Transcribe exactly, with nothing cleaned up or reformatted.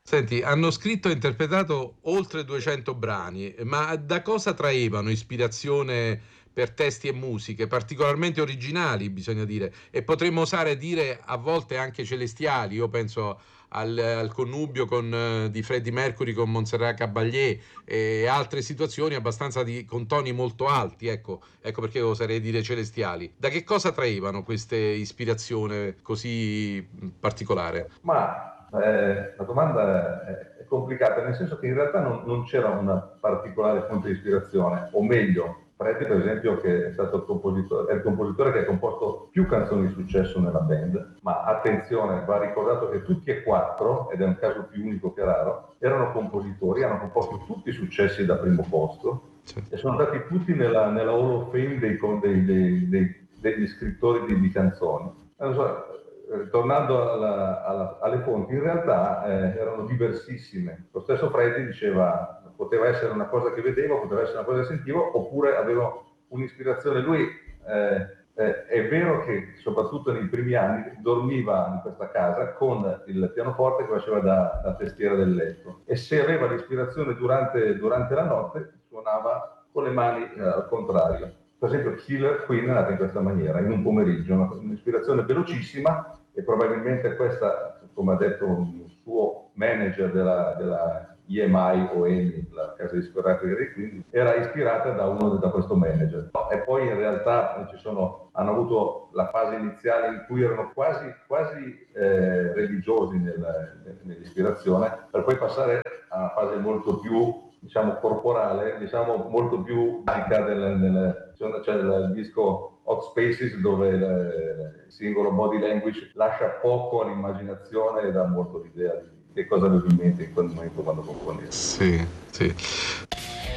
Senti, hanno scritto e interpretato oltre duecento brani, ma da cosa traevano ispirazione per testi e musiche particolarmente originali, bisogna dire, e potremmo osare dire a volte anche celestiali? Io penso al, al connubio con, eh, di Freddie Mercury con Montserrat Caballé e altre situazioni abbastanza di, con toni molto alti, ecco, ecco perché oserei dire celestiali. Da che cosa traevano queste ispirazione così mh, particolare? Ma eh, la domanda è, è complicata, nel senso che in realtà non, non c'era una particolare fonte di ispirazione, o meglio, Preti per esempio che è stato il compositore, è il compositore che ha composto più canzoni di successo nella band, ma attenzione, va ricordato che tutti e quattro, ed è un caso più unico che raro, erano compositori, hanno composto tutti i successi da primo posto Cioè, e sono andati tutti nella, nella Hall of Fame dei, dei, dei, dei, degli scrittori di, di canzoni. Non so, tornando alla, alla, alle fonti, in realtà eh, erano diversissime. Lo stesso Freddy diceva poteva essere una cosa che vedevo, poteva essere una cosa che sentivo, oppure avevo un'ispirazione. Lui eh, eh, è vero che soprattutto nei primi anni dormiva in questa casa con il pianoforte che faceva da, da testiera del letto e se aveva l'ispirazione durante, durante la notte suonava con le mani eh, al contrario. Per esempio Killer Queen è nata in questa maniera, in un pomeriggio, una, un'ispirazione velocissima e probabilmente questa, come ha detto un suo manager della, della E M I o EMI, la casa discografica dei Queen, era ispirata da uno da questo manager. E poi in realtà ci sono, hanno avuto la fase iniziale in cui erano quasi, quasi eh, religiosi nel, nell'ispirazione, per poi passare a una fase molto più diciamo corporale, diciamo molto più basica del, del, c'è il disco Hot Spaces dove il singolo body language lascia poco all'immaginazione e dà molto l'idea di che cosa avevo in mente in quel momento quando componevo. sì, sì.